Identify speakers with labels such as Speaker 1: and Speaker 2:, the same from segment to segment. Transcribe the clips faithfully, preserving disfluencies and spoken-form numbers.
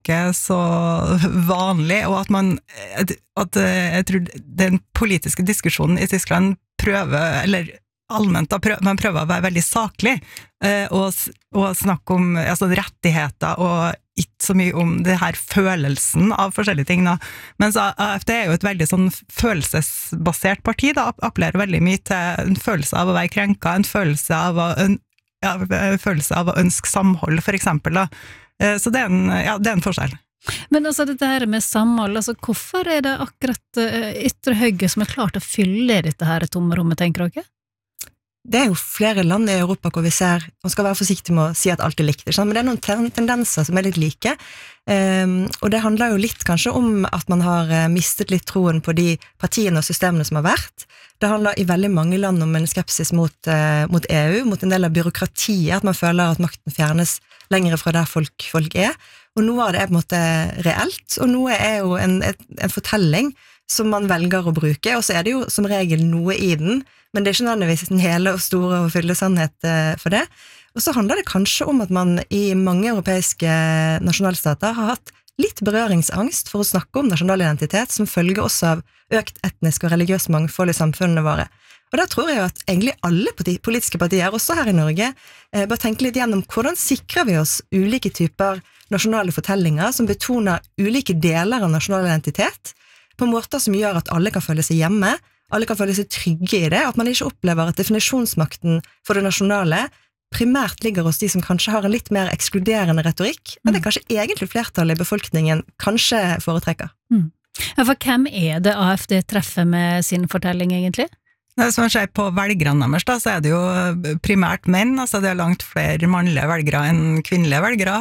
Speaker 1: ikke så vanlig, og at man, at jeg tror den politiske diskusjonen i Tyskland prøver, eller allment, da, prøver, man prøver å være veldig saklig, og, og snakke om altså, rettigheter, og ikke så mye om det her følelsen av forskjellige ting da. Mens AfD er jo et veldig sånn følelsesbasert parti da, appellerer veldig mye til en følelse av å være krenka, en følelse av å, en, ja, en følelse av å ønske samhold for eksempel da. Så det er en, ja, det er en forskjell.
Speaker 2: Men altså dette her med samhold, altså hvorfor er det akkurat ytre høyre som er klart å fylle dette her tomrommet, tenker dere?
Speaker 3: Det er jo flere land i Europa hvor vi ser, man skal være forsiktig med å si at alt er likt, men det er noen tendenser som er litt like, um, og det handler jo litt kanskje om at man har mistet litt troen på de partiene og systemene som har vært. Det handler i veldig mange land om en skepsis mot, uh, mot E U, mot en del av byråkratiet, at man føler at makten fjernes lengre fra der folk, folk er, og noe av det er på en måte reelt, og noe er jo en, en, en fortelling som man velger å bruke, og så er det jo som regel noe i den, men det er ikke nødvendigvis en hele og store og fylle sannhet for det. Og så handler det kanskje om at man i mange europeiske nasjonalstater har hatt litt berøringsangst for å snakke om nasjonal identitet, som følger også av økt etnisk og religiøs mangfold i samfunnene våre. Og da tror jeg jo at egentlig alle politiske partier, også her i Norge, bør tenke litt gjennom hvordan sikrer vi oss ulike typer nasjonale fortellinger som betoner ulike deler av nasjonal identitet, på måter som gjør at alle kan føle seg hjemme, alle kan føle seg trygge i det, at man ikke opplever at definisjonsmakten for det nasjonale primært ligger hos de som kanskje har en litt mer ekskluderende retorikk, men det er kanskje egentlig flertallet i befolkningen kanskje foretrekker.
Speaker 2: Mm. Ja, for hvem er det AfD treffer med sin fortelling egentlig?
Speaker 1: Hvis man ser på velgerne deres da, så er det jo primært menn, altså det er langt flere mannlige velgere enn kvinnelige velgere,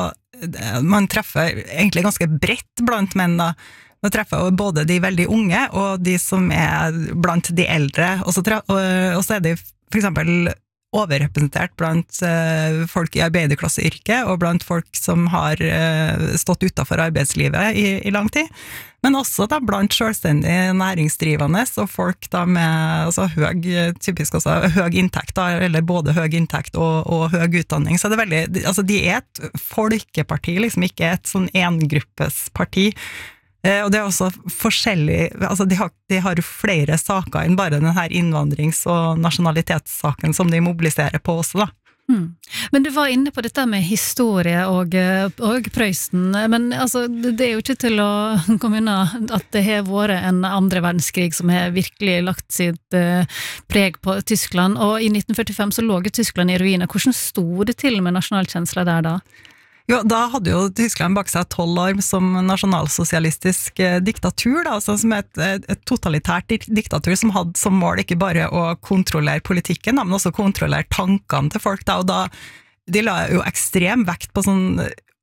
Speaker 1: og man treffer egentlig ganske bredt blant menn da. Man treffer både de veldig unge og de som er blant de eldre, og så, treffer, og, og så er de for eksempel overrepresentert blant uh, folk i arbeiderklasseyrket og blant folk som har uh, stått utenfor arbeidslivet i, i lang tid, men også da blant selvstendig næringsdrivende og folk da med altså, høy, typisk også høy inntekt, da, eller både høy inntekt og, og høy utdanning, så det er veldig, altså de er et folkeparti, liksom ikke et sånn engruppes parti. Eh, og det er også forskjellig, altså de har, de har flere saker enn bare denne innvandrings- og nasjonalitetssaken som de mobiliserer på også da.
Speaker 2: Hmm. Men du var inne på dette med historie og, og Prøysen, men altså, det er jo ikke til å komme unna at det har vært en andre verdenskrig som har virkelig lagt sitt uh, preg på Tyskland, og i nitten førtifem så lå Tyskland i ruiner. Hvordan stod det til med nasjonalkjensla der da?
Speaker 1: Jo, da hadde jo Tyskland bak seg tolv år som nasjonalsosialistisk eh, diktatur, da, altså som et, et totalitært dik diktatur som hadde som mål ikke bare å kontrollere politikken, da, men også kontrollere tankene til folk, da, og da de la jo ekstrem vekt på sånn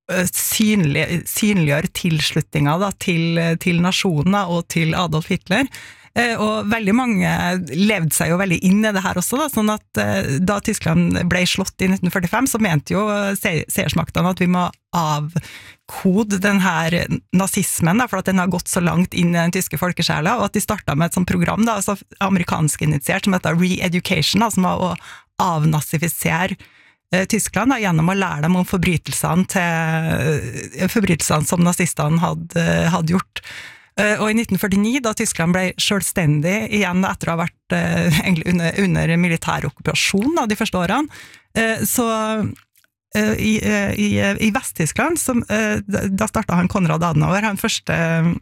Speaker 1: synlig, synliggjøre tilslutninger da, til, til nasjonen da, og til Adolf Hitler. Og veldig mange levde seg jo veldig inn i det her også, da, sånn at da Tyskland ble slått i nitten førtifem, så mente jo seiersmaktene at vi må avkode den her nazismen, da, for at den har gått så langt inn i den tyske folkesjela, og at de startet med et sånt program, da, altså amerikansk initiert, som heter Re-Education, da, som var å avnazifisere Tyskland da, gjennom å lære dem om forbrytelsene, til, forbrytelsene som nazistene hadde, hadde gjort. Og i nitten førtini, da Tyskland ble selvstendig igjen etter å ha vært eh, under, under militær okkupasjon da, de første årene, eh, så eh, i, i, i Vest-Tyskland, som, eh, da startet han Konrad Adenauer, han første,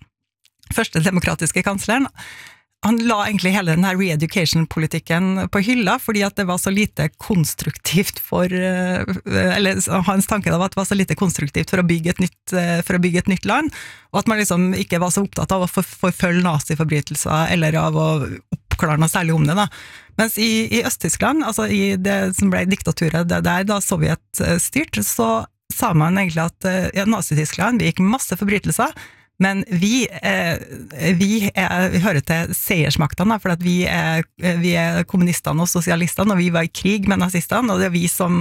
Speaker 1: første demokratiske kansleren. Han la egentlig hele denne re-education-politikken på hylla, fordi at det var så lite konstruktivt for, eller hans tanke da var at det var så lite konstruktivt for å bygge et nytt, for å bygge et nytt land, og at man liksom ikke var så opptatt av å forfølge naziforbrytelser, eller av å oppklare noe særlig om det da. Mens i, i Øst-Tyskland, altså i det som ble diktaturet der, da Sovjet styrt, så sa man egentlig at ja, Nazi-Tyskland, det gikk masse forbrytelser, men vi, eh, vi, er, vi hører til seiersmaktene, for at vi er, vi er kommunistene og sosialistene, og vi var i krig med nazistene, og det er vi som,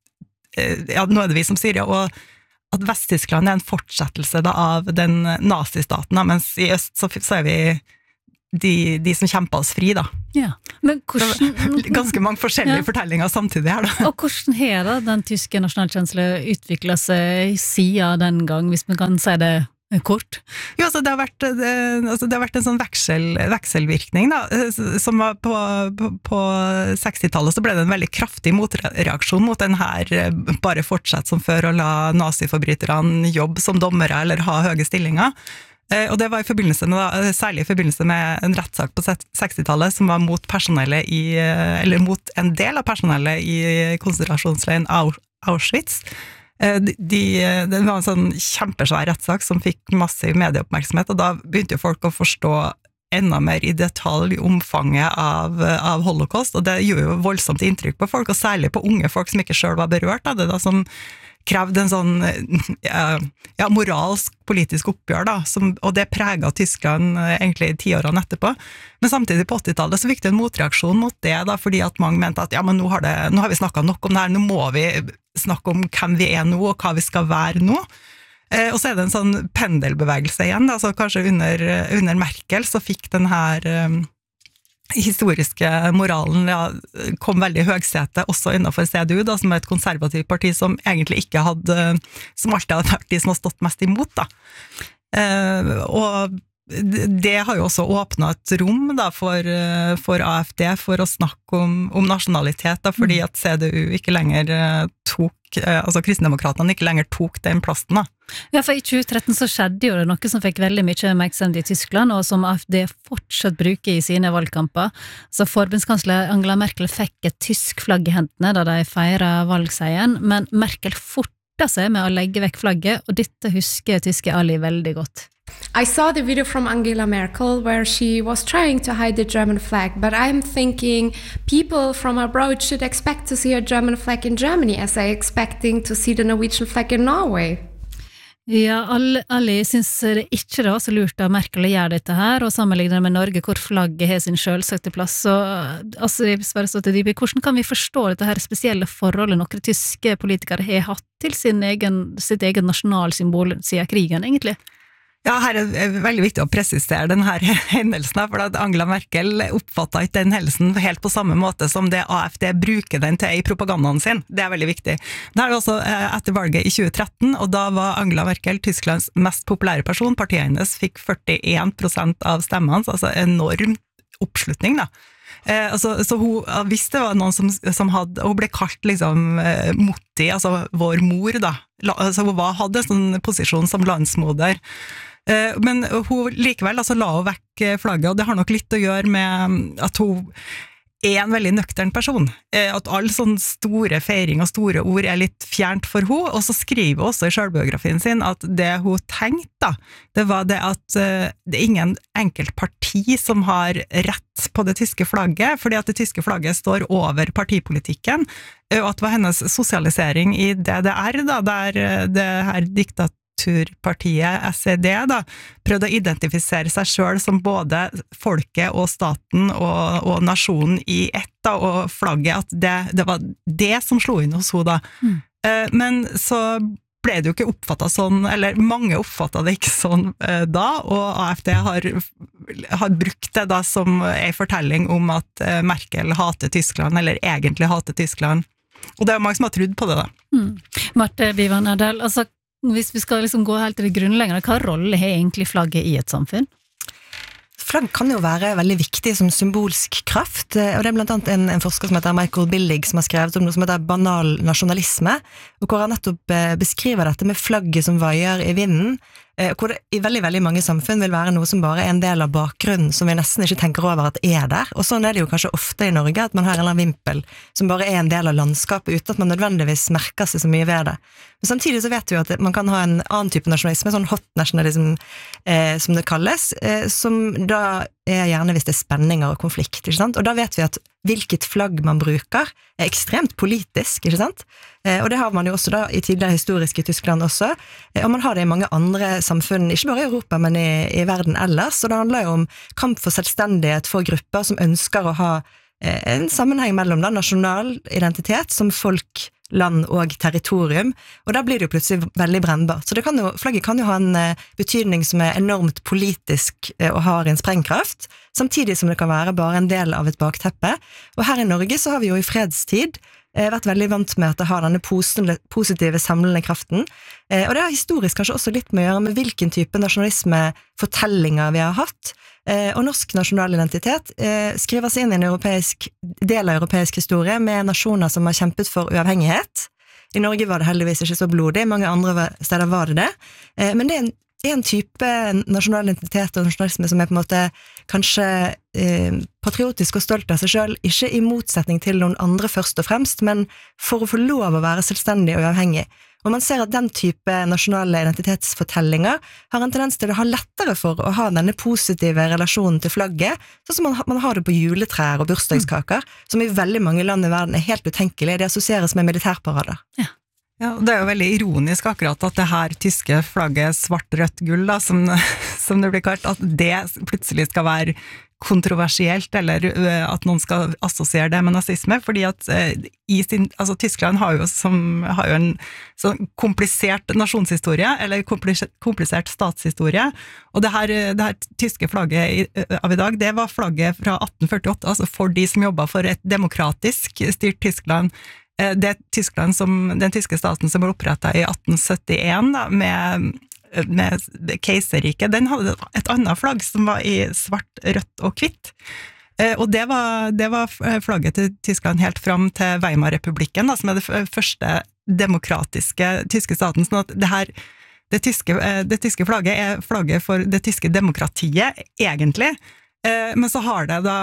Speaker 1: eh, ja, nå er det vi som sier, ja, og at Vest-Tyskland er en fortsettelse da, av den nazistaten, da, mens i øst så, så er vi de, de som kjemper oss fri da.
Speaker 2: Ja, Men hvordan...
Speaker 1: Ganske mange forskjellige ja. fortellinger samtidig her da.
Speaker 2: Og hvordan har da den tyske nasjonalkjenslen utviklet seg siden den gang, hvis man kan si det kort?
Speaker 1: Jo, altså det har vært, det, altså det har vært en sånn veksel, vekselvirkning da, som var på, på, på sekstitallet så ble det en veldig kraftig motreaksjon mot den her bare fortsett som før å la naziforbryterne jobbe som dommere eller ha høye stillinger. Og det var i forbindelse med, da, særlig i forbindelse med en rettssak på sekstitallet som var mot personellet i, eller mot en del av personellet i konsentrasjonsleiren Auschwitz. De, de, det var en sånn kjempesvær rettssak som fikk massiv medieoppmerksomhet, og da begynte jo folk å forstå enda mer i detalj omfanget av, av holocaust, og det gjorde jo voldsomt inntrykk på folk, og særlig på unge folk som ikke selv var berørt av det, da, som krevde en sånn ja, moralsk politisk oppgjør da, som, og det preget Tyskland egentlig i tiårene etterpå. Men samtidig på åttitallet så fikk det en motreaksjon mot det da, fordi at mange mente at ja, men nå har, det, nå har vi snakket nok om det her, nå må vi snakke om hvem vi er nå og hva vi skal være nå. Eh, og så er det en sånn pendelbevegelse igjen, da, så kanskje under, under Merkel så fikk den her eh, historiske moralen ja, kom veldig høgsete også innenfor C D U, da, som er et konservativt parti som egentlig ikke hadde, som alltid hadde vært de som har stått mest imot. Da. Eh, og det har jo også åpnet et rom da, for, for A F D for å snakke om, om nasjonalitet, da, fordi at C D U ikke lenger tok, altså kristendemokratene ikke lenger tok den plassen. Da.
Speaker 2: Ja, for i tjue tretten så skjedde jo det noe som fikk veldig mye oppmerksomhet i Tyskland, og som A F D fortsatt bruker i sine valgkamper. Så forbundskansler Angela Merkel fikk et tysk flagg i hendene da de feiret valgseieren, men Merkel fortet seg med å legge vekk flagget, og dette husker tyske Ali veldig godt.
Speaker 4: I saw the video from Angela Merkel where she was trying to hide the German flag, but I'm thinking people from abroad should expect to see a German flag in Germany as they're expecting to see the Norwegian flag in Norway.
Speaker 2: Ja, Ali synes det ikke det var så lurt av Merkel å gjøre dette her, og sammenligne med Norge, hvor flagget har sin selvsagte plass. Så, altså, hvordan kan vi forstå dette her spesielle forholdet noen tyske politikere har hatt til sin egen, sitt egen nasjonalsymbol siden krigen, egentlig?
Speaker 1: Ja, her er det veldig viktig å presisere denne hendelsen, for at Angela Merkel oppfattet ikke den hendelsen helt på samme måte som det A F D bruker den til i propagandaen sin. Det er veldig viktig. Det er også etter valget i tjue tretten, og da var Angela Merkel Tysklands mest populære person. Partiet hennes fikk førtien prosent av stemmene, altså enorm oppslutning da. Eh, altså, så hun visste det var noen som, som hadde, hun ble kalt liksom eh, Motti, altså vår mor da. La, altså, hun var, hadde en sånn posisjon som landsmoder. Men hun likevel altså, la hun vekk flagget, og det har nok litt å gjøre med at hun er en veldig nøktern person. At alle sånne store feiring og store ord er litt fjernt for henne, og så skriver hun også i selvbiografien sin at det hun tenkte, det var det at det er ingen enkelt parti som har rett på det tyske flagget, fordi at det tyske flagget står over partipolitikken, og at det var hennes sosialisering i D D R, da, der det her diktat Turpartiet S E D da, prøvde å identifisere seg selv som både folket og staten og, og nasjonen i ett da, og flagget, at det, det var det som slo inn hos henne da. Mm. Eh, men så ble det jo ikke oppfattet sånn, eller mange oppfattet det ikke sånn eh, da, og A F D har, har brukt det da som en fortelling om at eh, Merkel hater Tyskland, eller egentlig hater Tyskland. Og det er mange som har trodd på det da.
Speaker 2: Mm. Marte Bivan Erdal, altså hvis vi skal liksom gå helt til det grunnleggende, hva rolle har egentlig flagget i et samfunn?
Speaker 3: Flagg kan jo være veldig viktig som symbolsk kraft, og det er blant annet en, en forsker som heter Michael Billig som har skrevet om noe som heter banal nasjonalisme, og hvor han nettopp beskriver dette med flagget som vaier i vinden, hvor det i veldig, veldig mange samfunn vil være noe som bare er en del av bakgrunnen, som vi nesten ikke tenker over at er der, og sånn er det jo kanskje ofte i Norge, at man har en eller annen vimpel som bare er en del av landskapet, uten at man nødvendigvis merker seg så mye ved det. Men samtidig så vet vi jo at man kan ha en annen type nasjonalisme, sånn hot nationalism, eh, som det kalles, eh, som da er gjerne hvis det er spenninger og konflikt, ikke sant? Og da vet vi at hvilket flagg man bruker er ekstremt politisk, ikke sant? Eh, og det har man jo også da i tidligere historiske Tyskland også, eh, og man har det i mange andre samfunn, ikke bare i Europa, men i, i verden ellers, og det handler jo om kamp for selvstendighet for grupper som ønsker å ha eh, en sammenheng mellom da nasjonal identitet som folk land og territorium, og da blir det jo plutselig veldig brennbart. Så det kan jo, flagget kan jo ha en uh, betydning som er enormt politisk uh, og har en sprengkraft, samtidig som det kan være bare en del av et bakteppe. Og her i Norge så har vi jo i fredstid uh, vært veldig vant med at det har denne positive samlende kraften, uh, og det har historisk kanskje også litt med å gjøre med hvilken type nasjonalisme-fortellinger vi har hatt, uh, og norsk nasjonal identitet uh, skriver seg inn i en europeisk, del av europeisk historie med nasjoner som har kjempet for uavhengighet. I Norge var det heldigvis ikke så blodig, mange andre steder var det det, uh, men det er en en type nasjonal identitet og nasjonalisme som er på en måte kanskje eh, patriotisk og stolt av seg selv, ikke i motsetning til noen andre først og fremst, men for å få lov å være selvstendig og uavhengig. Og man ser at den type nasjonale identitetsfortellinger har en tendens til å ha lettere for å ha denne positive relasjonen til flagget, sånn som man, man har det på juletrær og bursdagskaker, som i veldig mange land i verden er helt utenkelig, de assosieres med militærparader.
Speaker 2: Ja.
Speaker 1: Ja, det er jo veldig ironisk akkurat at det her tyske flagget svart, rødt, gull, da, som, som det blir kalt, at det plutselig skal være kontroversielt, eller uh, at noen skal assosiere det med nazisme, fordi at uh, i sin, altså Tyskland har jo, som, har jo en sånn komplisert nasjonshistorie, eller komplisert, komplisert statshistorie, og det her, det her tyske flagget i, uh, av i dag, det var flagget fra atten førtiåtte, altså for de som jobbet for et demokratisk styrt Tyskland. Det Tyskland som, den tyske staten som ble opprettet i atten syttien da, med, med keiserriket, den hadde et annet flagg som var i svart, rødt og hvitt. Og det var, det var flagget til Tyskland helt fram til Weimar-republikken, da, som er det første demokratiske tyske staten. Sånn at det her, det tyske, det tyske flagget er flagget for det tyske demokratiet, egentlig. Men så har det da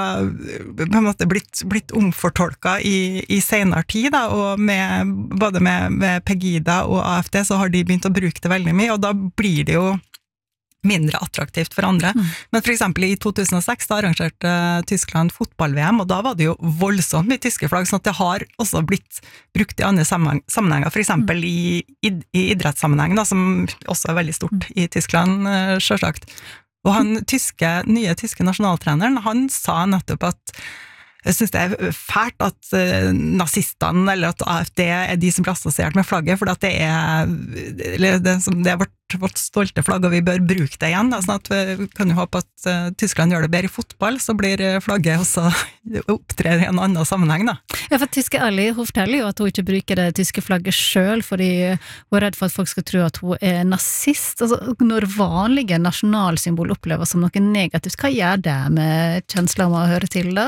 Speaker 1: på en måte blitt, blitt omfortolket i, i senere tid, da, og med, både med, med Pegida og A F D så har de begynt å bruke det veldig mye, og da blir det jo mindre attraktivt for andre. Mm. Men for eksempel i to tusen og seks da arrangerte Tyskland fotball-V M, og da var det jo voldsomt mye tyske flagg, sånn at det har også blitt brukt i andre sammenhenger, for eksempel mm. i, i, i idrettssammenheng, da, som også er veldig stort i Tyskland, selvsagt. Og han tyske, nye tyske nasjonaltreneren, han sa nettopp at jeg synes det er fælt at uh, nazistene, eller at A F D er de som blir assosiert med flagget, for at det er, eller det, det er vårt, vårt stolte flagg, og vi bør bruke det igjen. Da, sånn at vi kan jo håpe at uh, Tyskland gjør det bedre i fotball, så blir flagget også opptrer i en annen sammenheng. Da.
Speaker 2: Ja, for tyske Ellie, hun forteller jo at hun ikke bruker det tyske flagget selv, fordi hun er redd for at folk skal tro at hun er nazist. Altså, når vanlige nasjonalsymbol oppleves som noe negativt, hva gjør det med kjensler om å høre til det?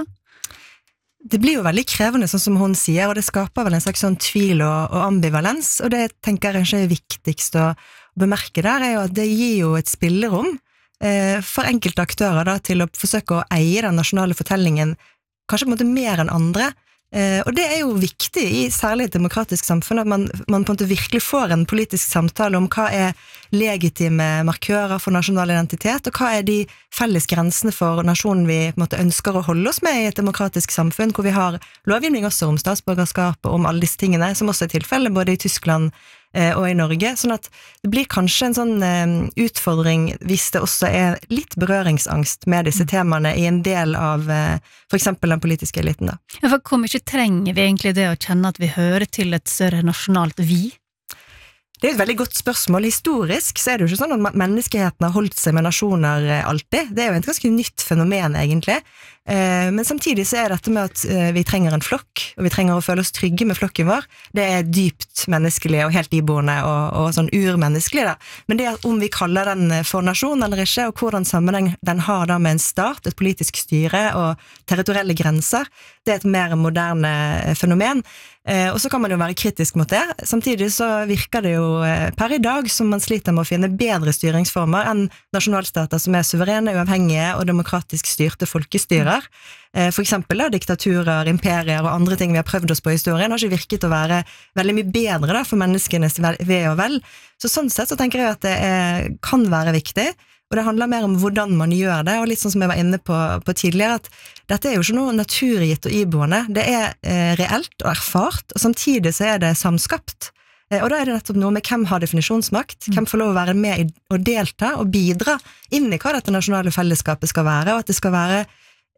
Speaker 3: Det blir jo veldig krevende, sånn som hun sier, og det skaper vel en slags sånn tvil og, og ambivalens, og det tenker jeg kanskje er viktigst å bemerke der, er jo at det gir jo et spillerom eh, for enkelte aktører da, til å forsøke å eie den nasjonale fortellingen, kanskje på en måte mer enn andre, eh, og det er jo viktig i særlig et demokratisk samfunn, at man, man på en måte virkelig får en politisk samtale om hva er legitime markører for nasjonal identitet, og hva er de felles grensene for nasjonen vi på en måte ønsker å holde oss med i et demokratisk samfunn, hvor vi har lovgivning også om statsborgerskap og om alle disse tingene, som også er tilfellet både i Tyskland eh, og i Norge, sånn at det blir kanskje en sånn eh, utfordring hvis det også er litt berøringsangst med disse temaene i en del av eh, for eksempel den politiske eliten da.
Speaker 2: Ja, for hvor mye trenger vi egentlig det å kjenne at vi hører til et større nasjonalt vi?
Speaker 3: Det er et veldig godt spørsmål. Historisk så er det jo ikke sånn at menneskeheten har holdt seg med nasjoner alltid. Det er jo et ganske nytt fenomen egentlig. Men samtidig så er dette med at vi trenger en flokk, og vi trenger å føle oss trygge med flokken vår. Det er dypt menneskelig og helt iboende og, og sånn urmenneskelig da. Men det om vi kaller den for nasjon eller ikke, og hvordan sammenheng den har da med en stat, et politisk styre og territorielle grenser, det er et mer moderne fenomen. Eh, og så kan man jo være kritisk mot det. Samtidig så virker det jo eh, per i dag som man sliter med å finne bedre styringsformer enn nasjonalstater som er suverene, uavhengige og demokratisk styrte folkestyrer. Eh, for eksempel da, diktaturer, imperier og andre ting vi har prøvd oss på i historien har ikke virket å være veldig mye bedre da, for menneskenes ve og vel. Så sånn sett så tenker jeg at det er, kan være viktig. Og det handler mer om hvordan man gjør det, og litt sånn som jeg var inne på, på tidligere, at dette er jo ikke noe naturgitt og iboende, det er eh, reelt og erfart, og samtidig så er det samskapt. Eh, og da er det nettopp noe med hvem har definisjonsmakt, mm. hvem får lov å være med i, og delta og bidra inn i hva dette nasjonale fellesskapet skal være, og at det skal være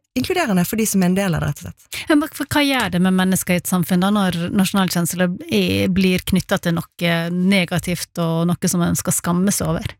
Speaker 3: inkluderende for de som er en del av det, rett og slett.
Speaker 2: Ja, men hva gjør det med mennesker i et samfunn da, når nasjonalkjensle er, blir knyttet til noe negativt og noe som man skal skamme seg over?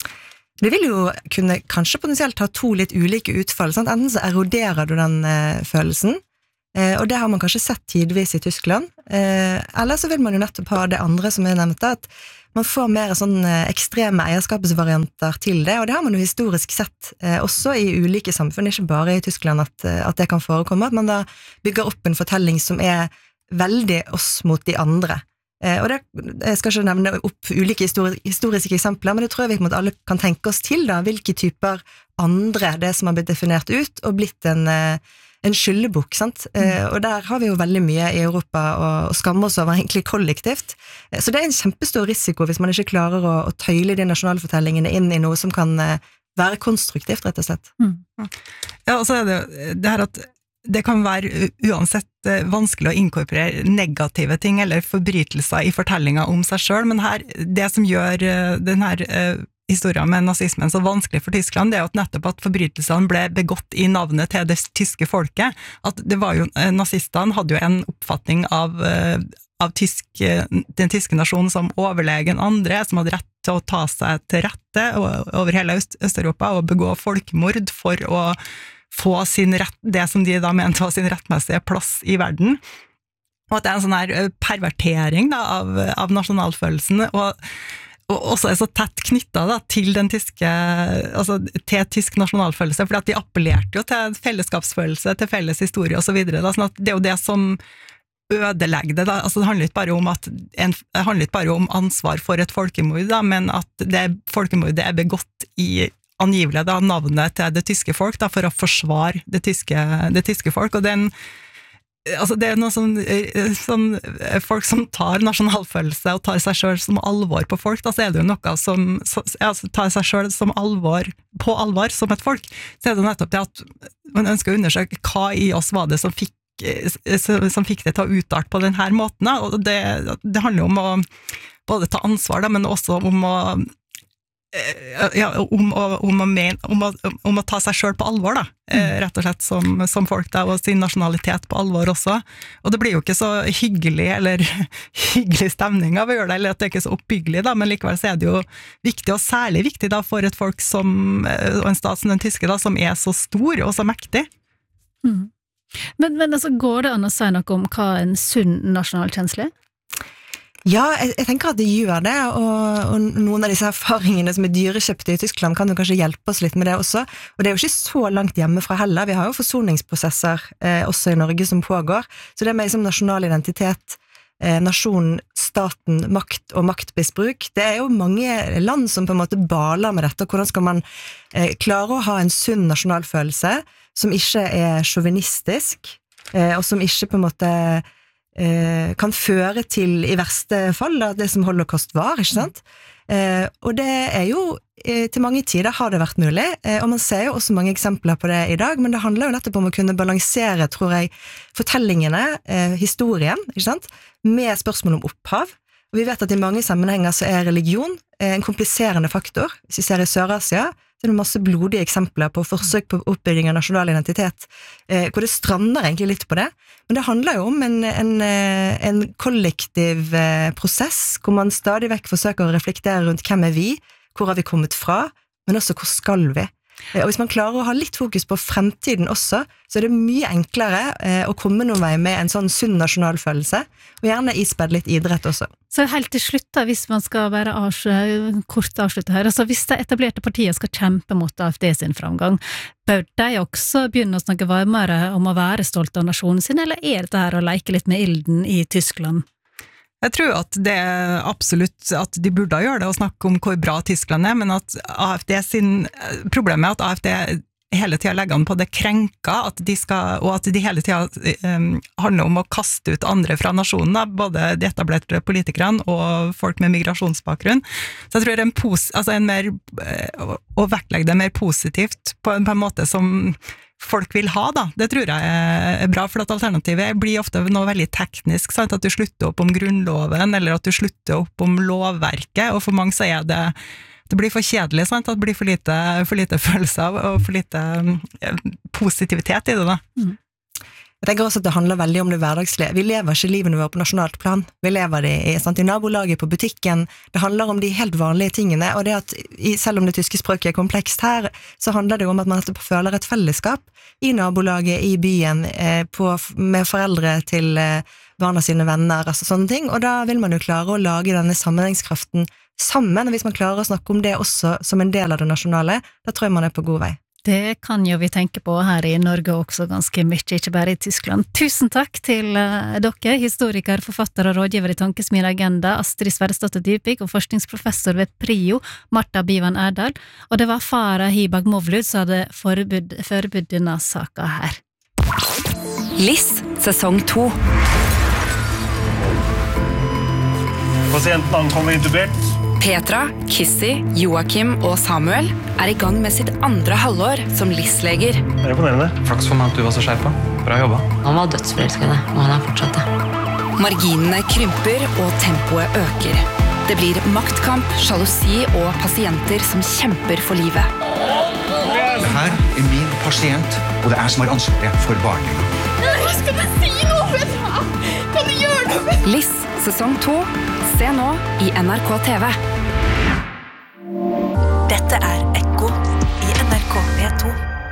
Speaker 3: Det vil jo kunne kanskje potensielt ha to litt ulike utfall, sant? Enten så eroderer du den eh, følelsen, eh, og det har man kanskje sett tidvis i Tyskland, eh, eller så vil man jo nettopp ha det andre som jeg nevnte, at man får mer sånn ekstreme eierskapsvarianter til det, og det har man jo historisk sett eh, også i ulike samfunn, ikke bare i Tyskland at, at det kan forekomme, at man da bygger opp en fortelling som er veldig oss mot de andre. Eh, og det, jeg skal ikke nevne opp ulike histori- historiske eksempler, men det tror jeg vi på en måte alle kan tenke oss til da, hvilke typer andre det som har blitt definert ut og blitt en, en skyldebok, sant? Eh, og der har vi jo veldig mye i Europa å, å skamme oss over egentlig kollektivt. Eh, så det er en kjempestor risiko hvis man ikke klarer å, å tøyle de nasjonale fortellingene inn i noe som kan eh, være konstruktivt, rett og slett.
Speaker 2: Mm.
Speaker 1: Ja, og så er det jo det her at det kan være uansett vanskelig å inkorporere negative ting eller forbrytelser i fortellinger om seg selv, men her, det som gjør denne historien med nazismen så vanskelig for Tyskland, det er jo at nettopp at forbrytelsene ble begått i navnet til det tyske folket, at det var jo, nazistene hadde jo en oppfatning av, av tysk, den tyske nasjonen som overlegen andre, som hadde rett til å ta seg til rette over hele Øst- Øst-Europa og begå folkemord for å få sin rett, det som de da mente var sin rettmessige plass i verden, og at det er en sånn her pervertering da, av, av nasjonalfølelsen, og, og også er så tett knyttet da, til den tyske, altså til tysk nasjonalfølelse, for at de appellerte jo til fellesskapsfølelse, til felles historie og så videre, da, sånn at det er jo det som ødelegger det, da. Altså det handler ikke bare om at en, det handler ikke bare om ansvar for et folkemord, da, men at det folkemordet er begått i angivelig da, navnet til det tyske folk da, for å forsvare det tyske, det tyske folk, og det er, en, altså det er noe sånn, sånn folk som tar nasjonalfølelse og tar seg selv som alvor på folk, da, så er det jo noe som ja, tar seg selv som alvor, på alvor som et folk, så er det nettopp det at man ønsker å undersøke hva i oss var det som fikk som fikk det til å utarte på denne måten, da, og det, det handler jo om å både ta ansvar da, men også om å Ja, om, å, om, å men, om, å, om å ta seg selv på alvor da, mm. rett og slett som, som folk da, og sin nasjonalitet på alvor også, og det blir jo ikke så hyggelig eller hyggelig stemning av å gjøre det, eller at det er ikke så oppbyggelig da, men likevel så er det jo viktig, og særlig viktig da for et folk som, og en stat som den tyske da, som er så stor og så mektig.
Speaker 2: Mm. Men, men altså, går det an å si noe om hva en sunn nasjonalkjensle er?
Speaker 3: Ja, jeg, jeg tenker at det gjør det, og, og noen av disse erfaringene som er dyrekjøpte i Tyskland kan jo kanskje hjelpe oss litt med det også, og det er jo ikke så langt hjemmefra heller, vi har jo forsoningsprosesser eh, også i Norge som pågår, så det med liksom, nasjonal identitet, eh, nasjon, staten, makt og maktmisbruk, det er jo mange land som på en måte baler med dette, og hvordan skal man eh, klare å ha en sunn nasjonalfølelse som ikke er chauvinistisk, eh, og som ikke på en måte kan føre til i verste fall da, det som holocaust var, ikke sant? Eh, og det er jo eh, til mange tider har det vært mulig, eh, og man ser jo også mange eksempler på det i dag, men det handler jo nettopp om å kunne balansere, tror jeg, fortellingene, eh, historien, ikke sant? Med spørsmål om opphav, og vi vet at i mange sammenhenger så er religion eh, en kompliserende faktor. Hvis vi ser i Sør-Asia, så er det masse blodige eksempler på forsøk på oppbygging av nasjonal identitet, eh, hvor det strander egentlig litt på det. Men det handler jo om en, en, en kollektiv eh, prosess, hvor man stadig vekk forsøker å reflektere rundt hvem er vi, hvor har vi kommet fra, men også hvor skal vi. Eh, og hvis man klarer å ha litt fokus på fremtiden også, så er det mye enklere eh, å komme noen vei med en sånn sunn nasjonalfølelse, og gjerne ispedd litt idrett også.
Speaker 2: Så helt til slutt da, hvis man skal være avs kort avslutte her, altså hvis det etablerte partiet skal kjempe mot A F D sin framgang, bør de også begynne å snakke varmere om å være stolt av nasjonen sin, eller er det her å leke litt med ilden i Tyskland?
Speaker 1: Jeg tror at det er absolutt at de burde gjøre det og snakke om hvor bra Tyskland er, men at A F D sin, problemet er at A F D hele tiden legger an på det krenka, at de skal, og at de hele tiden um, handler om å kaste ut andre fra nasjonen, da, både de etablerte politikerne og folk med migrasjonsbakgrunn. Så jeg tror en, pos, altså en mer, å vektlegge det mer positivt på en, på en måte som folk vil ha, da. Det tror jeg er bra, for at alternativet blir ofte noe veldig teknisk, sant? At du slutter opp om grunnloven, eller at du slutter opp om lovverket, og for mange så er det det blir for kjedelig, sant? At det blir for lite, for lite følelse av, og for lite eh, positivitet i det da.
Speaker 3: Mm. Jeg tenker også at det handler veldig om det hverdagslige. Vi lever ikke livene våre på nasjonalt plan. Vi lever det i, sant, i nabolaget, på butikken. Det handler om de helt vanlige tingene, og det at i, selv om det tyske språket er komplekst her, så handler det om at man føler et fellesskap i nabolaget, i byen, eh, på, med foreldre til eh, barna sine venner, altså sånne ting, og da vil man jo klare å lage denne sammenhengskraften sammen, og hvis man klarer å snakke om det også som en del av det nasjonale, da tror jeg man er på god vei.
Speaker 2: Det kan jo vi tenke på her i Norge også ganske mye, ikke bare i Tyskland. Tusen takk til uh, dere, historiker, forfatter og rådgiver i Tankesmien Agenda, Astrid Sverresdotter Dybvik, og forskningsprofessor ved PRIO, Marta Bivan Erdal, og det var Farah Hibag Movlud som hadde forbudt, forbudt denne saka her.
Speaker 5: Liss, sesong to.
Speaker 6: Pasienten ankommer intubert.
Speaker 5: Petra, Kissy, Joachim og Samuel er i gang med sitt andre halvår som Liss-leger.
Speaker 6: Det er imponerende.
Speaker 7: Flaks for meg at du var så skjerpa. Bra jobba.
Speaker 8: Han var dødsforelskende, og han er fortsatt det.
Speaker 5: Marginene krymper og tempoet øker. Det blir maktkamp, sjalusi og pasienter som kjemper for livet.
Speaker 9: Det her er min pasient, og det er jeg som har ansvaret for barnet.
Speaker 10: Nei, skal du si noe, Petra? Kan du gjøre noe?
Speaker 5: Liss, sesong to. Se nå i N R K T V.
Speaker 11: Dette er Ekko i N R K P to.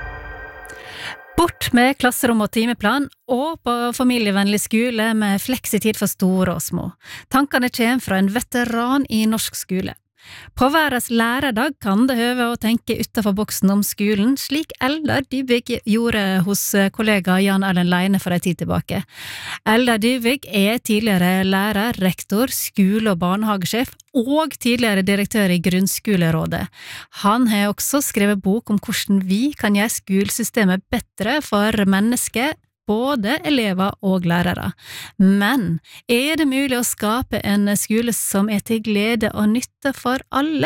Speaker 2: Bort med klasserom og timeplan, og på familievennlig skole med fleksitid for store og små. Tankene kommer fra en veteran i norsk skole. På hverdags lærerdag kan det høve å tenke utenfor boksen om skolen, slik Eldar Dybvik gjorde hos kollega Jan Erlend Leine for en tid tilbake. Eldar Dybvik er tidligere lærer, rektor, skole- og barnehagesjef, og tidligere direktør i Grunnskolerådet. Han har også skrevet bok om hvordan vi kan gjøre skolesystemet bedre for mennesker, både elever og lærere. Men er det mulig å skape en skole som er til glede og nytte for alle?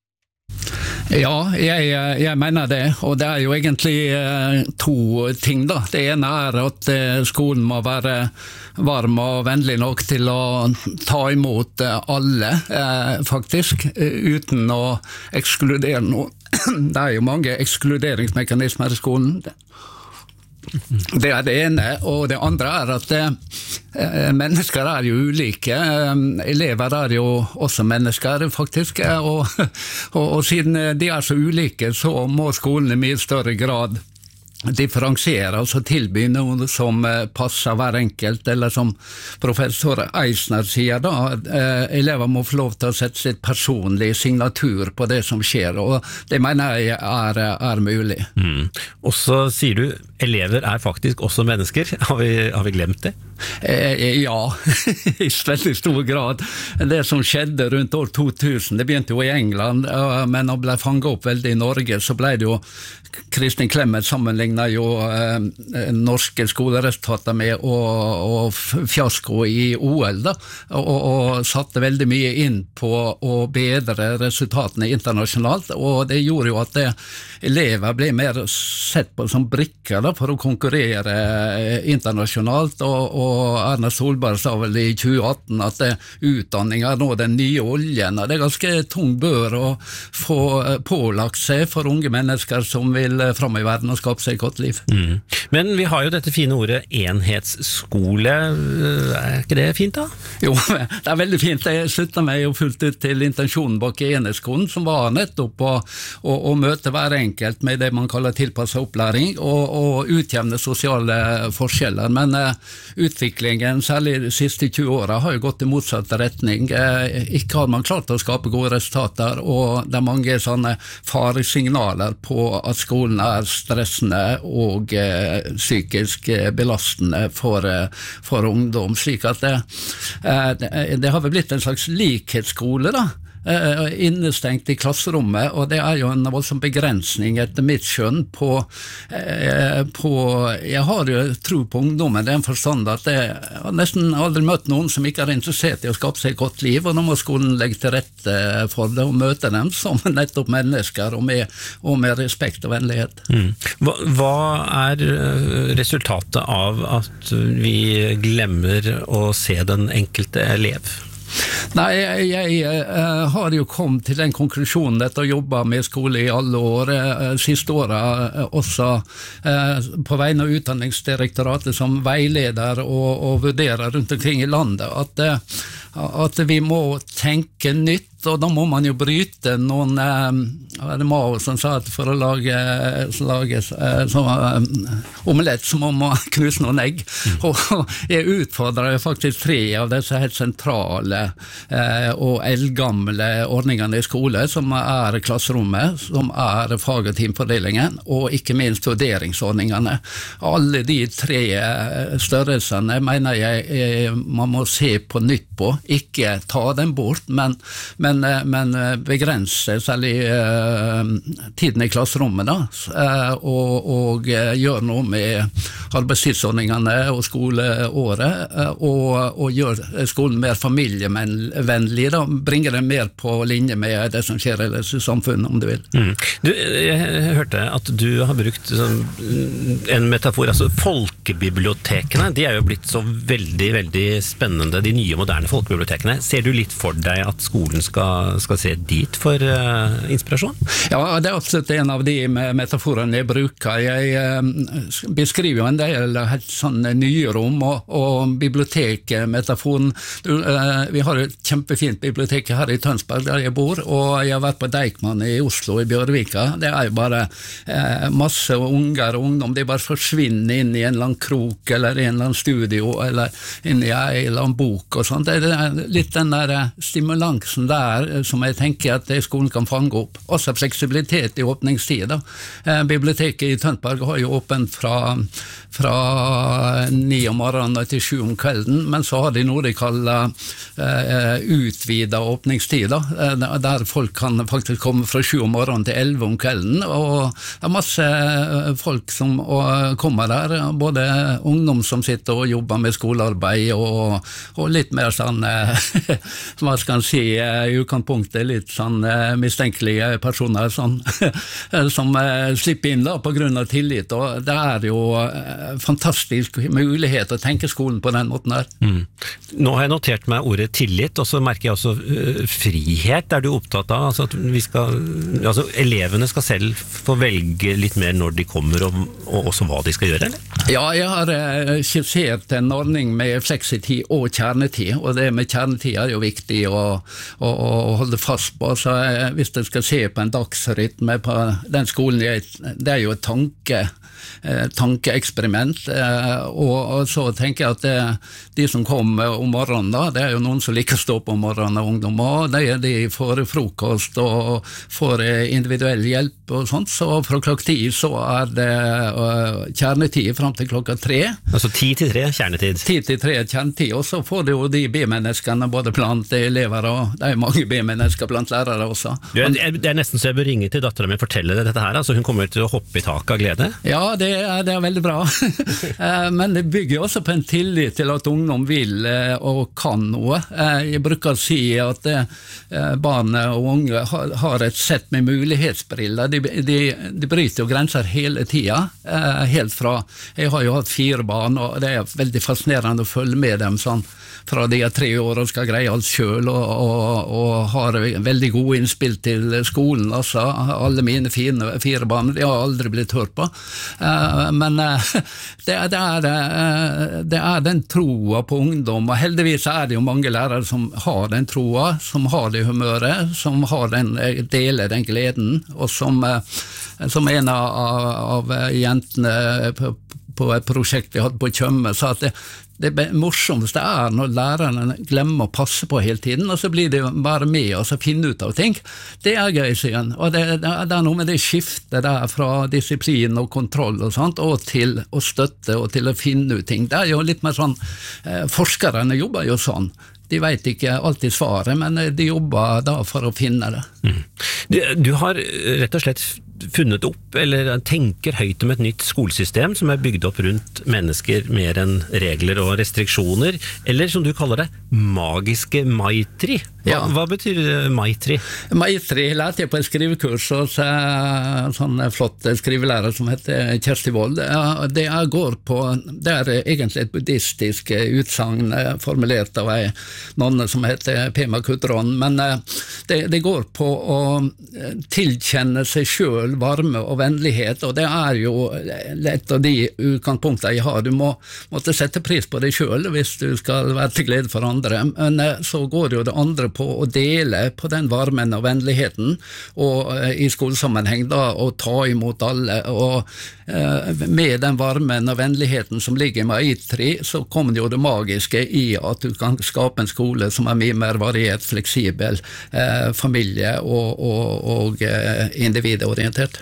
Speaker 12: Ja, jeg, jeg mener det, og det er jo egentlig to ting da. Det ene er at skolen må være varm og vennlig nok til å ta imot alle, faktisk, uten å ekskludere noen. Det er jo mange ekskluderingsmekanismer i skolen. Det er det ene, og det andre er at eh, mennesker er jo ulike. Elever er jo også mennesker, faktisk, og, og, og siden de er så ulike, så må skolen i mye større grad differensiere, altså tilby noe som passer hver enkelt, eller som professor Eisner sier da, elever må få lov til å sette sitt personlige signatur på det som skjer, og det mener jeg er, er mulig.
Speaker 13: Mm. Og så sier du, elever er faktisk også mennesker. Har vi, har vi glemt det?
Speaker 12: Eh, ja, i veldig stor grad. Det som skjedde rundt år to tusen, det begynte jo i England, men når det ble fanget opp veldig i Norge, så ble det jo Kristin Clemet sammenlignet jo eh, norske skoleresultater med og, og fiasko i O L da, og, og satte veldig mye inn på å bedre resultatene internasjonalt, og det gjorde jo at det, elever ble mer sett på som brikker da, for å konkurrere internasjonalt, og, og Erna Solberg sa vel i tjue atten at det, utdanning er nå den nye oljen, og det er ganske tung bør å få pålagt seg for unge mennesker som vil fram i verden og skape seg et godt liv.
Speaker 13: Mm. Men vi har jo dette fine ordet enhetsskole, er ikke det fint da?
Speaker 12: Jo, det er veldig fint. Jeg slutter meg jo fullt ut til intensjonen bak enhetsskolen, som var nettopp å, å, å møte hver enkelt med det man kaller tilpasset opplæring, og, og utjevne sosiale forskjeller. Men uh, utviklingen, særlig de siste tjue årene, har jo gått i motsatt retning. Uh, ikke har man klart å skape gode resultater, og det er mange sånne faresignaler på at skolen er stressende og uh, psykisk belastende for, uh, for ungdom, slik at det, uh, det, det har vel blitt en slags likhetsskole da, innestengt i klasserommet, og det er jo en voldsom begrensning etter mitt skjønn på, på jeg har jo tro på ungdommen, det er en forstand at jeg har nesten aldri møtt noen som ikke er interessert i å skape seg et godt liv, og nå må skolen legge til rette for det og møte dem som nettopp mennesker og med, og med respekt og vennlighet.
Speaker 13: Mm. Hva, hva er resultatet av at vi glemmer å se den enkelte elev?
Speaker 12: Nei, jeg, jeg uh, har jo kommet til den konklusjonen etter å jobbe med skole i alle år, uh, siste året uh, også uh, på vegne av Utdanningsdirektoratet som veileder og, og vurderer rundt omkring i landet, at, uh, at vi må tenke nytt, og da må man jo bryte noen eh, det Mao som sa at for å lage, lage eh, så, eh, omelett så må man knuse noen egg, mm. og jeg utfordrer faktisk tre av disse helt sentrale eh, og eldgamle ordningene i skole, som er klasserommet, som er fag- og teamfordelingen, og ikke minst vurderingsordningene. Alle de tre størrelsene mener jeg eh, man må se på nytt på, ikke ta dem bort, men, men Men, men begrense særlig uh, tiden i klasserommet da, uh, og, og uh, gjøre noe med arbeidstidsordningene og skoleåret, uh, og, og gjøre skolen mer familievennlig, da, bringe det mer på linje med det som skjer i samfunnet, om du vil.
Speaker 13: Mm. Du, jeg hørte at du har brukt sånn, en metafor, altså folkebibliotekene, de er jo blitt så veldig, veldig spennende, de nye moderne folkebibliotekene. Ser du litt for deg at skolen skal skal se dit for uh, inspirasjon? Ja, det er absolutt en av de metaforene jeg bruker. Jeg uh, beskriver jo en del helt sånn nye rom, og, og bibliotekmetaforen. Uh, vi har et kjempefint bibliotek her i Tønsberg, der jeg bor, og jeg har vært på Deichman i Oslo, i Bjørvika. Det er jo bare uh, masse unger og ungdom, de bare forsvinner inn i en eller annen krok, eller i en eller annen studio, eller inn i en eller annen bok, og sånt. Det er litt den der stimulansen der som jeg tenker at skolen kan fange opp. Også fleksibilitet i åpningstid. Eh, biblioteket i Tønsberg har jo åpent fra, fra ni om morgenen til sju om kvelden, men så har de noe de kaller eh, utvidet åpningstid, eh, der folk kan faktisk komme fra sju om morgenen til elleve om kvelden, og det er masse folk som kommer der, både ungdom som sitter og jobber med skolearbeid, og, og litt mer sånn, eh, hva skal man si, i utgangspunktet litt sånn uh, mistenkelige personer sånn, som uh, slipper inn da, på grunn av tillit, og det er jo uh, fantastisk mulighet å tenke skolen på den måten der. Mm. Nå har jeg notert meg ordet tillit, og så merker jeg også uh, frihet er du opptatt av, altså at vi skal, altså elevene skal selv få velge litt mer når de kommer, og, og også hva de skal gjøre, eller? Ja, jeg har uh, skissert en ordning med fleksitid og kjernetid, og det med kjernetid er jo viktig å, å å holde fast på, så hvis jeg skal se på en dagsrytme på den skolen, det er jo et tanke, tankeeksperiment, og, og så tenker jeg at det, de som kommer om morgenen da, det er jo noen som liker å stå på om morgenen av ungdom, og de, de får frokost og får individuell hjelp og sånt, så fra klokka ti så er det uh, kjernetid frem til klokka tre. Altså ti til tre kjernetid? ti til tre kjernetid, og så får du jo de B-menneskene både blant elever, og det er mange B-mennesker blant lærere også. Det er, det er nesten så jeg bør ringe til datteren min og fortelle deg dette her, altså hun kommer til å hoppe i taket av glede? Ja, det er, det er veldig bra. Men det bygger også på en tillit til at ungdom vil og kan noe. Jeg bruker å si at barn og unge har et sett med mulighetsbriller. De, de, de bryter jo grenser hele tiden, helt fra, jeg har jo hatt fire barn, og det er veldig fascinerende å følge med dem sånn, fra de er tre år og skal greie alt selv, og, og, og har veldig gode innspill til skolen, altså. Alle mine fine, fire barn, de har aldri blitt hørt på. Uh, men uh, det, det, er, uh, det er den troa på ungdom, og heldigvis er det jo mange lærere som har den troa, som har det humøret, som har den, deler den gleden, og som, uh, som en av, av jentene på, på et prosjekt vi hadde på Tjøme, sa at det Det morsomste er når lærerne glemmer å passe på hele tiden, og så blir de bare med og så finne ut av ting. Det er gøy, sier han. Og det, det er noe med det skiftet der fra disiplin og kontroll og sånt, og til å støtte og til å finne ut ting. Det er jo litt mer sånn, eh, forskerne jobber jo sånn. De vet ikke alltid svaret, men de jobber da for å finne det. Mm. Du, du har rett og slett funnet opp, eller tenker høyt om et nytt skolesystem som er bygd opp rundt mennesker mer enn regler og restriksjoner, eller som du kaller det, magiske Maitri. Hva, hva betyr Maitri?
Speaker 12: Maitri lærte jeg på et skrivekurs hos en sånn flott skrivelærer som heter Kjersti Wold. Det går på, det er egentlig et buddhistisk utsagn formulert av en nonne som heter Pema Kudron, men det, det går på å tilkjenne seg selv varme og vennlighet, og det er jo et av de utgangspunktene jeg har. Du må måtte sette pris på deg selv hvis du skal være til glede for andre, men så går jo det andre på å dele på den varmen og vennligheten, og eh, i skolesammenheng da, å ta imot alle, og eh, med den varmen og vennligheten som ligger i Maitri, så kommer det jo det magiske i at du kan skape en skole som er mye mer variert, fleksibel, eh, familie- og, og, og eh, individorientert.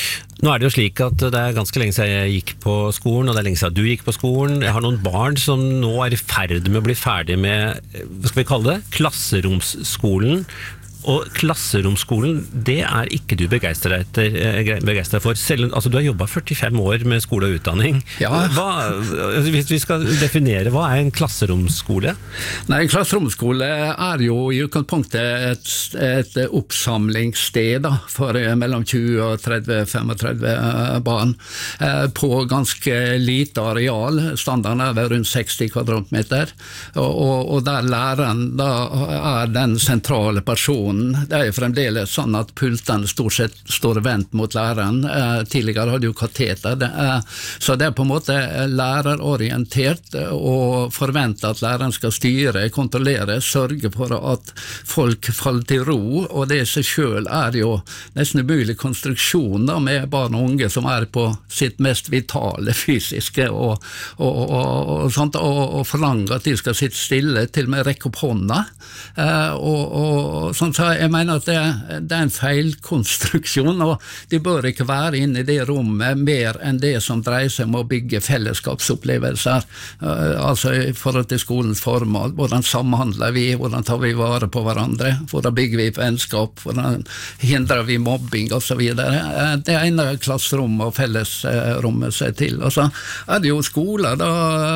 Speaker 13: Nå er det jo slik at det er ganske lenge siden jeg gikk på skolen, og det er lenge siden du gikk på skolen. Jeg har noen barn som nå er i ferd med å bli ferdig med, hva skal vi kalle det, klasseromsskolen. Og klasseromsskolen, det er ikke du begeistret, begeistret for. Selv, altså, du har jobbet førtifem år med skole og utdanning.
Speaker 12: Ja.
Speaker 13: Hva, hvis vi skal definere, hva er en klasseromsskole?
Speaker 12: Nei, en klasseromsskole er jo i utgangspunktet et, et oppsamlingssted da, for mellom tjue og tretti til femogtretti barn eh, på ganske lite areal. Standarden er ved rundt seksti kvadratmeter, og, og, og der læreren da er den sentrale personen. Det er jo fremdeles sånn at pultene stort sett står vendt mot læreren. Eh, tidligere hadde jo kateter, det er, så det er på en måte lærerorientert og forventer at læreren skal styre, kontrollere, sørge for at folk faller til ro, og det i seg selv er jo nesten umulig konstruksjon da, med barn og unge som er på sitt mest vitale fysiske og, og, og, og, sånt, og, og forlanger at de skal sitte stille, til og med rekke opp hånda, eh, og, og sånt. Så jeg mener at det, det er en feilkonstruksjon, og de bør ikke være inne i det rommet mer enn det som dreier seg om å bygge fellesskapsopplevelser, uh, altså i forhold til skolens formål. Hvordan samhandler vi, hvordan tar vi vare på hverandre, hvordan bygger vi vennskap, hvordan hindrer vi mobbing og så videre. Uh, det ene klasserom og fellesrommet seg til. Og så er det jo skoler, da,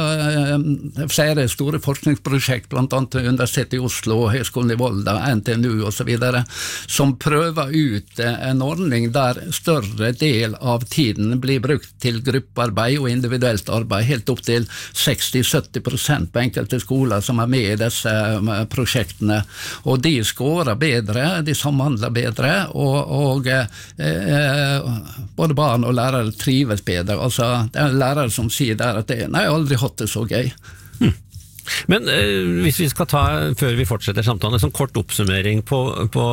Speaker 12: uh, flere store forskningsprosjekt, blant annet Universitetet i Oslo, Høgskolen i Volda, N T N U og så videre, som prøver ut en ordning der større del av tiden blir brukt til gruppearbeid og individuelt arbeid, helt opp til seksti til sytti prosent på enkelte skoler som er med i disse prosjektene, og de skårer bedre, de samhandler bedre, og, og eh, både barn og lærere trives bedre. Altså, det er lærere som sier der at det, nei, jeg har aldri hatt det så gøy.
Speaker 13: Hmm. Men eh, hvis vi skal ta, før vi fortsetter samtalen, en sånn kort oppsummering på, på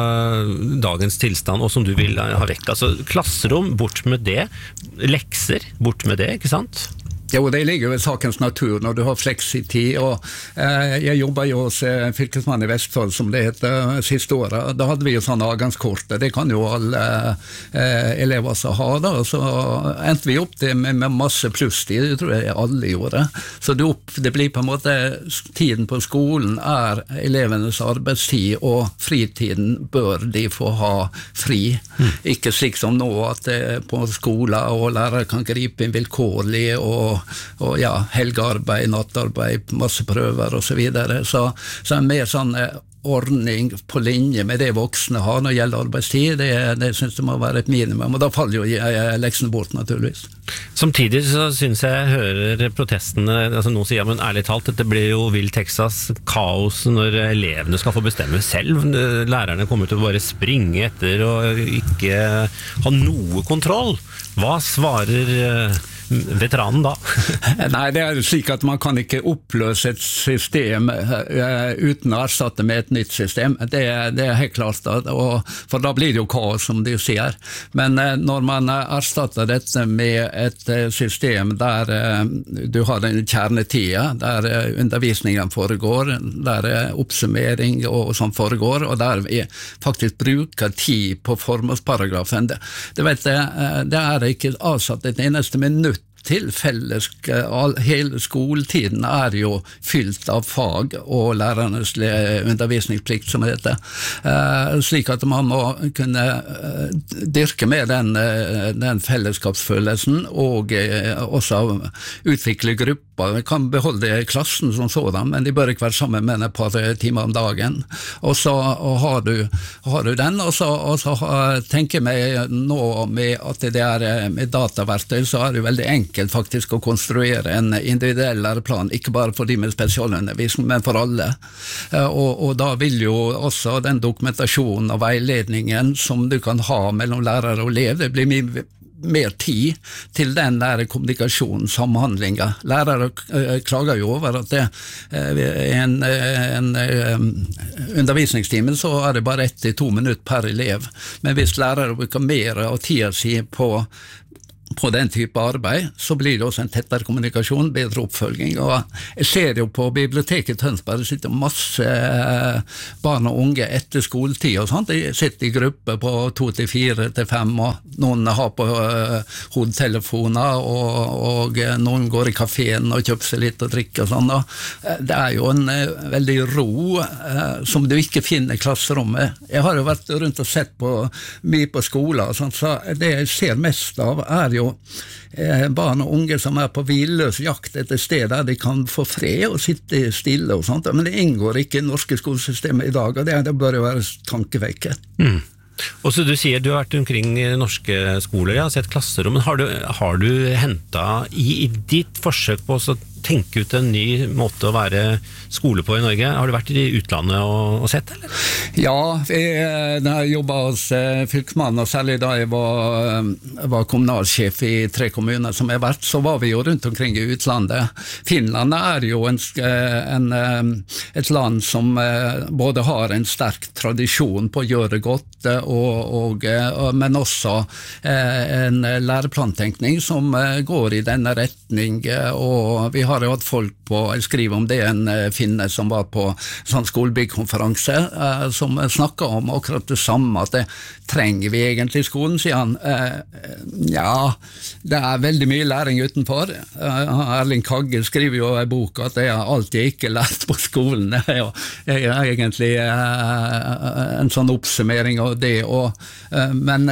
Speaker 13: dagens tilstand, og som du vil ha vekk. Altså, klasserom, bort med det. Lekser, bort med det, ikke sant?
Speaker 12: Jo, det ligger jo i sakens natur når du har fleksitid, og eh, jeg jobber jo hos eh, fylkesmann i Vestfold, som det heter, siste året. Da hadde vi jo sånn avgangskort, det kan jo alle eh, elever som har da, og så endte vi opp det med, med masse plusstid, det tror jeg alle gjorde. Så det, opp, det blir på en måte, tiden på skolen er elevenes arbeidstid, og fritiden bør de få ha fri. Mm. Ikke slik som nå, at eh, på skolen og lærere kan gripe inn vilkårlig, og og ja, helgearbeid, nattarbeid, masse prøver og så videre. Så, så en mer sånn ordning på linje med det voksne har når det gjelder arbeidstid, det, det synes det må være et minimum, og da faller jo leksene bort naturligvis.
Speaker 13: Samtidig så synes jeg jeg hører protestene, altså noen sier, men ærlig talt, dette blir jo Vill Texas kaos når elevene skal få bestemme selv. Lærerne kommer til å bare springe etter og ikke ha noe kontroll. Hva svarer veteranen da?
Speaker 12: Nei, det er slik at man kan ikke oppløse et system uh, uten å erstatte med et nytt system. Det, det er helt klart, da, og, for da blir det jo kaos, som de sier. Men uh, når man erstatter dette med et uh, system der uh, du har den kjernetida, der uh, undervisningen foregår, der uh, oppsummering og sånn foregår, og der vi faktisk bruker tid på formålsparagrafen, det, det, vet jeg, uh, det er ikke avsatt et eneste minutt til felles, hele skoletiden er jo fylt av fag og lærernes undervisningsplikt som det heter, slik at man må kunne dyrke med den, den fellesskapsfølelsen og også utvikle grupper. Vi kan beholde klassen som sådan, men de bør ikke være sammen med et par timer om dagen. Og så har du, har du den, og så, og så tenker jeg meg nå med at det er med dataverktøy, så er det veldig enkelt faktisk å konstruere en individuell læreplan, ikke bare for de med spesialundervisning, men for alle. Og, og da vil jo også den dokumentasjonen og veiledningen som du kan ha mellom lærer og elev, det blir mye mer tid til den der kommunikasjonen, samhandlingen. Lærere klager jo over at det en, en, en undervisningstime så er det bare ett til to minutter per elev. Men hvis lærere bruker mer av tida si på på den type arbeid, så blir det også en tettere kommunikasjon, bedre oppfølging. Og jeg ser jo på biblioteket Tønsberg, det sitter masse barn og unge etter skoletid og sånt. De sitter i grupper på to til fire til fem, og noen har på uh, hodetelefoner, og, og noen går i kaféen og kjøper seg litt og drikker og sånn. Og det er jo en uh, veldig ro uh, som du ikke finner i klasserommet. Jeg har jo vært rundt og sett på mye på skoler, og sånt, så det jeg ser mest av er jo eh, barn og unge som er på hvilløs jakt etter sted der de kan få fred og sitte stille og sånt, men det inngår ikke i norske skolesystemet i dag, og det, det bør jo være tankevekke.
Speaker 13: Mm. Og så du sier du har vært omkring norske skoler, jeg har sett klasserom, men har du, har du hentet i, i ditt forsøk på å tenke ut en ny måte å være skole på i Norge? Har du vært i utlandet og, og sett, eller?
Speaker 12: Ja, jeg, da jeg jobbet hos eh, fylkesmannen, og særlig da jeg var, var kommunalsjef i tre kommuner som jeg har vært, så var vi jo rundt omkring i utlandet. Finland er jo en, en, et land som eh, både har en sterk tradisjon på å gjøre det godt, og, og, men også eh, en læreplantenkning som eh, går i denne retning, og vi har har jo hatt folk på, jeg skriver om det en finne som var på sånn skolebyggkonferanse, eh, som snakket om akkurat det samme, at det trenger vi egentlig i skolen, sier han. Eh, ja, det er veldig mye læring utenfor. Eh, Erling Kagge skriver jo i boka at det er alt jeg ikke lært på skolen. Det er jo jeg er egentlig eh, en sånn oppsummering av det, og, eh, men,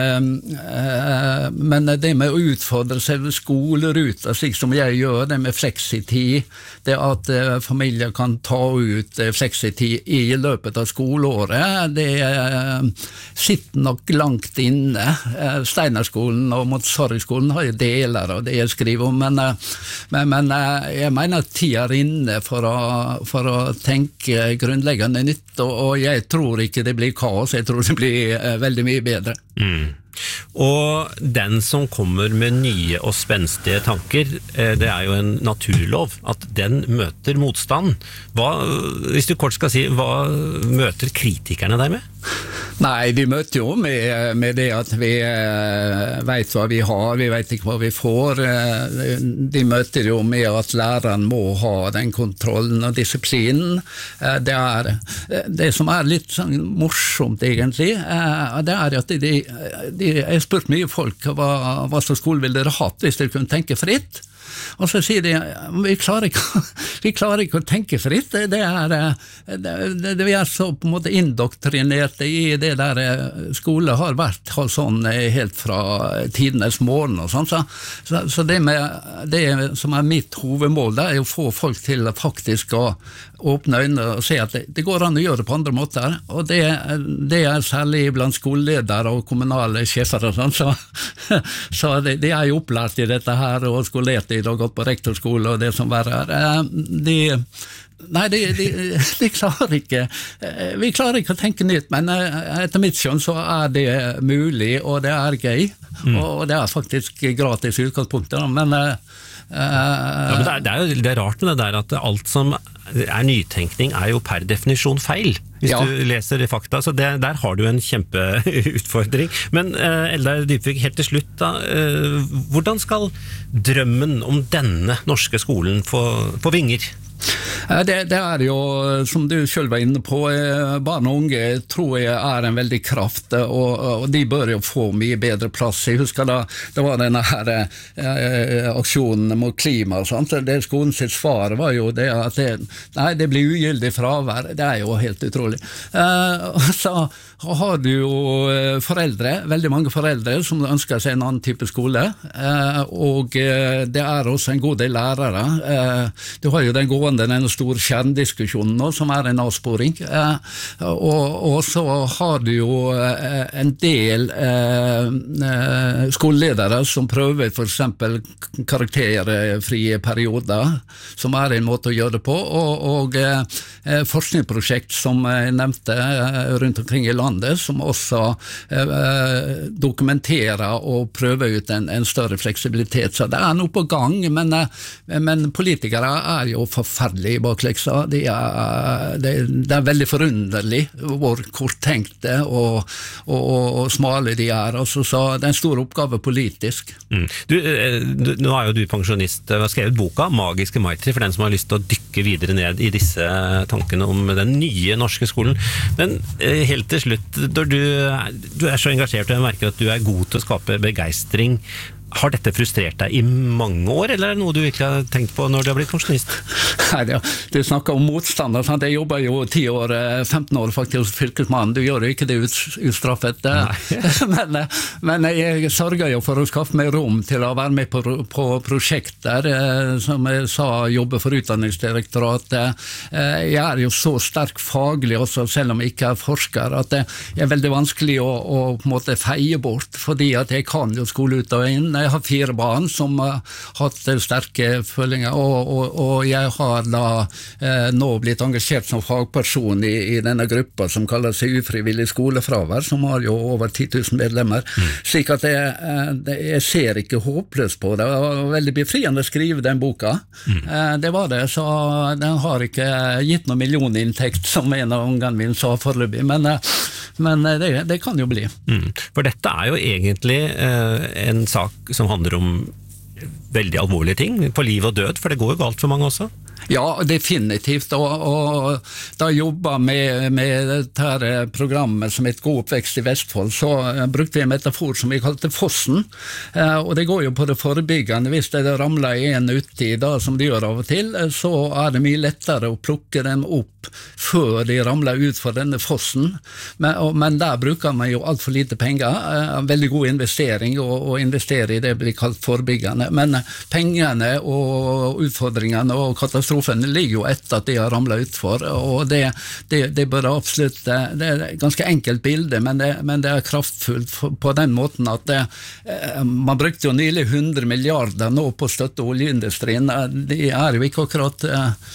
Speaker 12: eh, men det med å utfordre selve skoleruta, slik som jeg gjør, det med fleksitid, det at uh, familier kan ta ut uh, fleksitid i løpet av skoleåret, det uh, sitter nok langt inne. Uh, Steinerskolen og Montessori-skolen har jo deler av det jeg skriver om, men, uh, men, men uh, jeg mener at tid er inne for å, for å tenke grunnleggende nytt, og, og jeg tror ikke det blir kaos, jeg tror det blir uh, veldig mye bedre.
Speaker 13: Mm. Og den som kommer med nye og spenstige tanker, det er jo en naturlov, at den møter motstand. Hva, hvis du kort skal si, hva møter kritikerne deg med?
Speaker 12: Nei, vi møter jo med, med det at vi eh, vet hva vi har, vi vet ikke hva vi får. De møter jo med at læreren må ha den kontrollen og disiplinen. Det er det som er litt sånn morsomt egentlig, det er at de, de, jeg har spurt mye folk hva, hva slags skole ville dere hatt hvis dere kunne tenke fritt. Og så sier de, vi klarer ikke, vi klarer ikke å tenke fritt, det er, det, det, vi er så på en måte indoktrinerte i det der skole har vært sånn helt fra tidenes morgen og sånn, så, så, så det, med, det som er mitt hovedmål, det er å få folk til faktisk å åpne øynene og se at det, det går an å gjøre det på andre måter, og det, det er særlig blant skoleledere og kommunale sjefer og sånn, så, så de, de er jo opplært i dette her, og skolert i det, og gått på rektorskole og det som var her. De, nei, de, de, de klarer ikke, vi klarer ikke å tenke nytt, men etter mitt skjønn så er det mulig, og det er gøy, mm. og det er faktisk gratis i utgangspunktet, men... Uh,
Speaker 13: ja, men det, er, det, er jo, det er rart med det der at alt som er nytenkning er jo per definisjon feil, hvis ja. du leser fakta, så det, der har du en kjempeutfordring. Men uh, Eldar Dybvik, helt til slutt da, uh, hvordan skal drømmen om denne norske skolen få, få vinger?
Speaker 12: Det, det er jo, som du selv var inne på, barn og unge tror jeg er en veldig kraft, og, og de bør jo få mye bedre plass. Jeg husker da, det var denne her eh, aksjonen mot klima, sant? Det skolen sitt svar var jo det at det, nei, det blir ugyldig fravær, det er jo helt utrolig. Eh, så har du jo foreldre, veldig mange foreldre som ønsker seg en annen type skole, eh, og det er også en god del lærere. Eh, du har jo den gående denne store kjerndiskusjonen nå, som er en avsporing. Eh, og, og så har du jo eh, en del eh, skoleledere som prøver for eksempel karakterfrie perioder, som er en måte å gjøre det på, og, og eh, forskningsprosjekt som jeg nevnte eh, rundt omkring i landet, som også eh, dokumenterer og prøver ut en, en større fleksibilitet. Så det er noe på gang, men, eh, men politikere er jo forferdelig i bakleksa. De er, det, det er veldig forunderlig hvor korttenkte og, og, og smale de er. Altså, så det er en stor oppgave politisk.
Speaker 13: Mm. Du, du, nå er jo du pensjonist, du har skrevet boka Magiske Maitri for den som har lyst til å dykke videre ned i disse tankene om den nye norske skolen. Men helt til slutt, når du, du er så engasjert og jeg merker at du er god til å skape begeistring, har dette frustrert deg i mange år, eller er det noe du virkelig har tenkt på når du har blitt pensjonist?
Speaker 12: Nei, ja, du snakker om motstander, sant? Jeg jobber jo ti år, femten år faktisk hos fylkesmannen, du gjør jo ikke det utstraffet, men, men jeg sørger jo for å skaffe meg rom til å være med på, på prosjekter, som jeg sa, jobber for Utdanningsdirektoratet. Jeg er jo så sterk faglig også, selv om jeg ikke er forsker, at det er veldig vanskelig å, å på en måte feie bort, fordi at jeg kan jo skole ut og inn. Jeg har fire barn som har hatt sterke følinger, og, og, og jeg har da eh, nå blitt engasjert som fagperson i, i denne gruppa som kaller seg Ufrivillig skolefravær, som har jo over ti tusen medlemmer, mm. slik at jeg, det, jeg ser ikke håpløst på det. Det var veldig befriende å skrive den boka. Mm. Eh, det var det, så den har ikke gitt noen millioninntekt, som en av ungene mine sa foreløpig, men, men det, det kan jo bli.
Speaker 13: Mm. For dette er jo egentlig eh, en sak som handler om veldig alvorlige ting, på liv og død, for det går jo galt for mange også.
Speaker 12: Ja, definitivt, og, og da jeg jobbet med, med dette programmet som et god oppvekst i Vestfold, så brukte vi en metafor som vi kalte fossen, og det går jo på det forebyggende. Hvis det ramler en uti da, som de gjør av og til, så er det mye lettere å plukke dem opp før de ramler ut for denne fossen, men, og, men der bruker man jo alt for lite penger, veldig god investering å, å investere i det blir kalt forebyggende, men pengene og utfordringene og katastrofene ligger jo etter at de har ramlet utfor, og det, det, det bør absolutt, det er et ganske enkelt bilde, men det, men det er kraftfullt på den måten at det, man brukte jo nylig hundre milliarder nå på å støtte oljeindustrien, de er jo ikke akkurat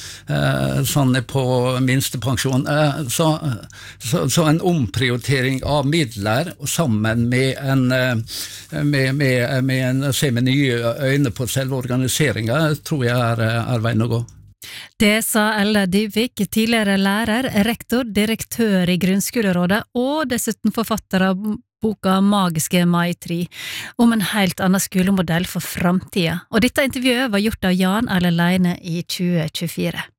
Speaker 12: sånn på minstepensjon, så, så, så en omprioritering av midler sammen med en med, med, med en se med nye øyne på selve organiseringen, tror jeg er, er veien å gå.
Speaker 2: Det sa Eldar Dybvik, tidligere lærer, rektor, direktør i Grunnskolerådet og dessuten forfatter av boka Magiske Maitri, om en helt annen skolemodell for fremtiden. Og dette intervjuet var gjort av Jan Erlend Leine i tjue tjuefire.